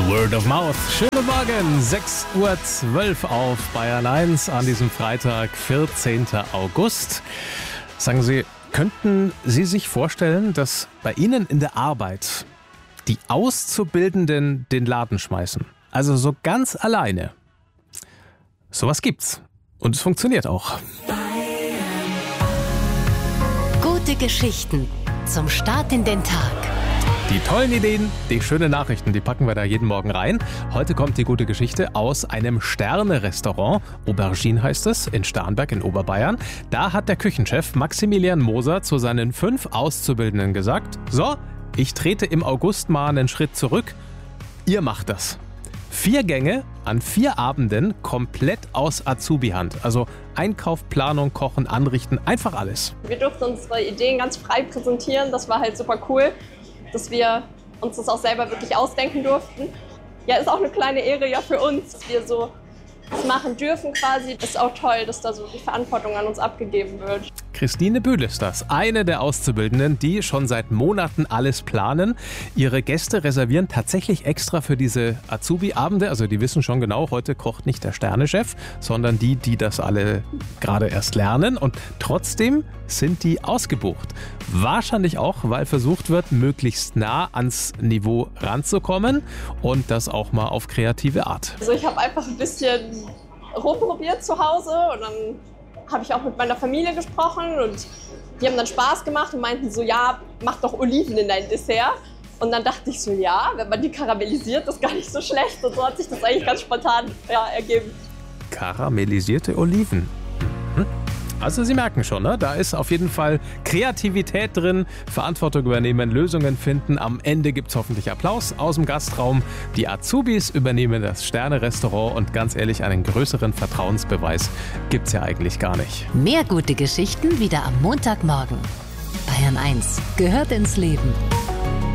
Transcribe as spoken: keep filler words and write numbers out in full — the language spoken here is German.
The Word of Mouth. Schönen Morgen, sechs Uhr zwölf auf Bayern eins an diesem Freitag, vierzehnten August. Sagen Sie, könnten Sie sich vorstellen, dass bei Ihnen in der Arbeit die Auszubildenden den Laden schmeißen? Also so ganz alleine. Sowas gibt's. Und es funktioniert auch. Gute Geschichten zum Start in den Tag. Die tollen Ideen, die schönen Nachrichten, die packen wir da jeden Morgen rein. Heute kommt die gute Geschichte aus einem Sterne-Restaurant. Aubergine heißt es, in Starnberg in Oberbayern. Da hat der Küchenchef Maximilian Moser zu seinen fünf Auszubildenden gesagt: So, ich trete im August mal einen Schritt zurück. Ihr macht das. Vier Gänge an vier Abenden komplett aus Azubi-Hand. Also Einkauf, Planung, Kochen, Anrichten, einfach alles. Wir durften unsere Ideen ganz frei präsentieren. Das war halt super cool, dass wir uns das auch selber wirklich ausdenken durften. Ja, ist auch eine kleine Ehre ja für uns, dass wir so das machen dürfen quasi. Ist auch toll, dass da so die Verantwortung an uns abgegeben wird. Christine Bühl ist das, eine der Auszubildenden, die schon seit Monaten alles planen. Ihre Gäste reservieren tatsächlich extra für diese Azubi-Abende. Also die wissen schon genau, heute kocht nicht der Sternechef, sondern die, die das alle gerade erst lernen. Und trotzdem sind die ausgebucht. Wahrscheinlich auch, weil versucht wird, möglichst nah ans Niveau ranzukommen und das auch mal auf kreative Art. Also ich habe einfach ein bisschen rumprobiert zu Hause und dann habe ich auch mit meiner Familie gesprochen und die haben dann Spaß gemacht und meinten so, ja, mach doch Oliven in dein Dessert. Und dann dachte ich so, ja, wenn man die karamellisiert, ist gar nicht so schlecht. Und so hat sich das eigentlich ganz spontan ja, ergeben. Karamellisierte Oliven. Mhm. Also Sie merken schon, ne? Da ist auf jeden Fall Kreativität drin, Verantwortung übernehmen, Lösungen finden. Am Ende gibt es hoffentlich Applaus aus dem Gastraum. Die Azubis übernehmen das Sterne-Restaurant und ganz ehrlich, einen größeren Vertrauensbeweis gibt es ja eigentlich gar nicht. Mehr gute Geschichten wieder am Montagmorgen. Bayern eins gehört ins Leben.